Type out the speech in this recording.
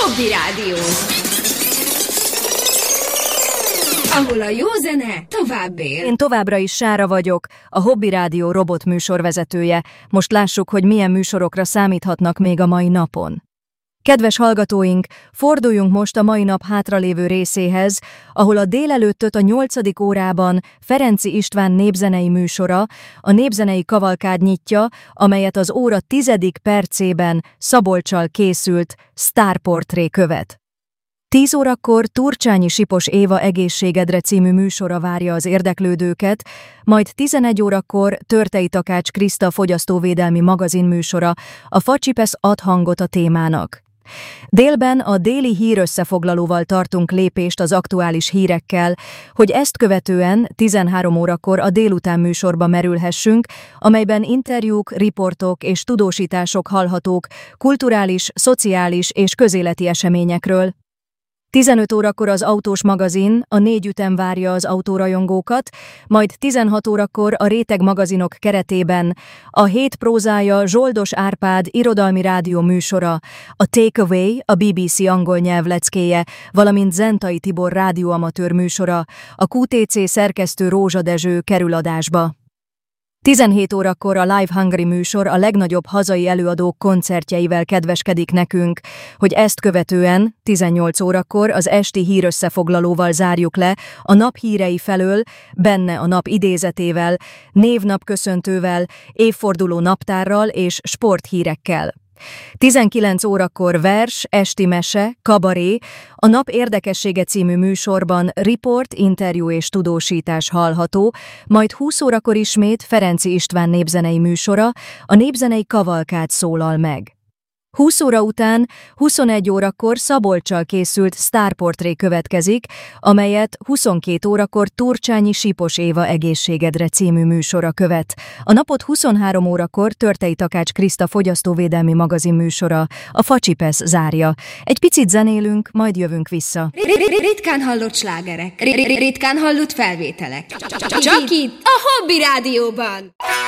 Hobby Rádió, ahol a jó zene tovább él. Én továbbra is Sára vagyok, a Hobby Rádió robot műsorvezetője. Most lássuk, hogy milyen műsorokra számíthatnak még a mai napon. Kedves hallgatóink, forduljunk most a mai nap hátralévő részéhez, ahol a délelőttöt a 8. órában Ferenczy István népzenei műsora, a népzenei kavalkád nyitja, amelyet az óra 10. percében Szabolccsal készült sztárportré követ. 10 órakor Turcsányi Sipos Éva Egészségedre című műsora várja az érdeklődőket, majd 11 órakor Törtei Takács Kriszta fogyasztóvédelmi magazin műsora, a Facsipesz ad hangot a témának. Délben a déli hírösszefoglalóval tartunk lépést az aktuális hírekkel, hogy ezt követően 13 órakor a délután műsorba merülhessünk, amelyben interjúk, riportok és tudósítások hallhatók kulturális, szociális és közéleti eseményekről. 15 órakor az autós magazin, a 4 ütem várja az autórajongókat, majd 16 órakor a Réteg magazinok keretében a hét prózája Zsoldos Árpád irodalmi rádió műsora, a Takeaway, a BBC angol nyelvleckéje, valamint Zentai Tibor rádióamatőr műsora, a QTC szerkesztő Rózsa Dezső kerül adásba. 17 órakor a Live Hungary műsor a legnagyobb hazai előadók koncertjeivel kedveskedik nekünk, hogy ezt követően 18 órakor az esti hírösszefoglalóval zárjuk le a nap hírei felől, benne a nap idézetével, névnapköszöntővel, évforduló naptárral és sporthírekkel. 19 órakor vers, esti mese, kabaré, a Nap érdekessége című műsorban riport, interjú és tudósítás hallható, majd 20 órakor ismét Ferenczy István népzenei műsora, a népzenei kavalkád szólal meg. 20 óra után 21 órakor Szabolccsal készült sztárportré következik, amelyet 22 órakor Turcsányi Sipos Éva Egészségedre című műsora követ. A napot 23 órakor Törtei Takács Kriszta fogyasztóvédelmi magazin műsora, a Facsipesz zárja. Egy picit zenélünk, majd jövünk vissza. Ritkán hallott slágerek, ritkán hallott felvételek. Csak itt a Hobby Rádióban.